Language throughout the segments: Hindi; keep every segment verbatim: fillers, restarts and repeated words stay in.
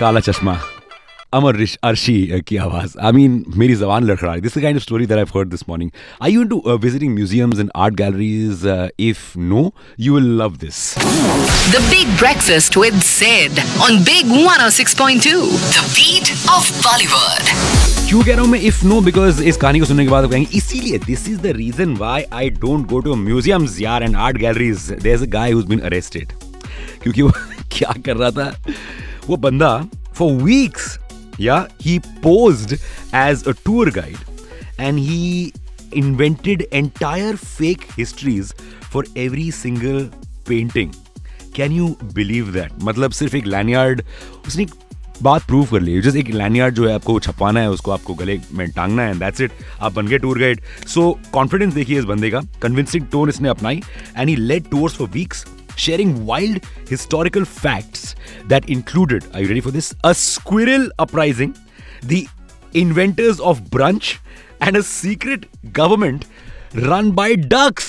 काला चश्मा, अमर ऋष अर्शी की आवाज. I mean, मेरी जबान लड़खड़ा रही. This is the kind of story that I've heard this morning. Are you into uh, visiting museums and art galleries? Uh, if no, you will love this. The Big Breakfast with Sid on Big one oh six point two. The beat of Bollywood. क्यों कह रहा हूँ मैं if no? Because इस कहानी को सुनने के बाद आप कहेंगे इसीलिए this is the reason why I don't go to museums यार and art galleries. There's a guy who's been arrested. क्योंकि वो क्या कर रहा था? वो बंदा for weeks Yeah, he posed as a tour guide and he invented entire fake histories for every single painting. Can you believe that? मतलब सिर्फ एक लैनियार्ड उसने एक बात प्रूव कर ली. जस्ट एक लैनियार्ड जो है आपको छपवाना है, उसको आपको गले में टांगना है, दैट्स इट. आप बन गए टूर गाइड. सो कॉन्फिडेंस देखिए इस बंदे का. कन्विंसिंग टोन इसने अपनाई and he lead tours for weeks, sharing wild historical facts that included, are you ready for this? A squirrel uprising, the inventors of brunch, and a secret government run by ducks.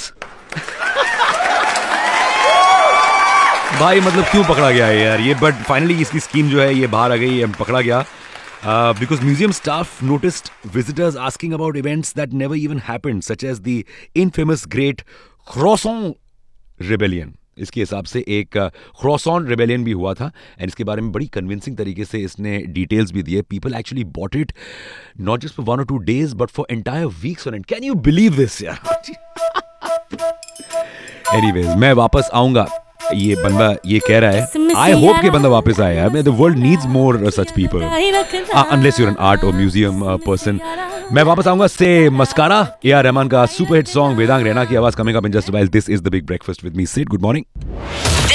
भाई मतलब क्यों पकड़ा गया है यार ये? बट फाइनली इसकी स्कीम जो है ये बाहर आ गई, पकड़ा गया. Uh, because museum staff noticed visitors asking about events that never even happened, such as the infamous Great Croissant Rebellion. इसके हिसाब से एक क्रॉसॉन रिबेलियन भी हुआ था एंड इसके बारे में बड़ी कन्विंसिंग तरीके से इसने डिटेल्स भी दिए. People actually bought it not just for one और two days but for entire weeks on it. Can you believe this यार? एनीवेज मैं वापस आऊंगा. ये बंदा ये कह रहा है आई होप कि बंदा वापस आए यार. The world needs more such people unless you are an art और म्यूजियम पर्सन. मैं वापस आऊंगा से मस्कारा, ए आर रहमान का super hit song, Vedang Raina की आवाज coming up in just a while. This is the big breakfast with me Sid. Good morning.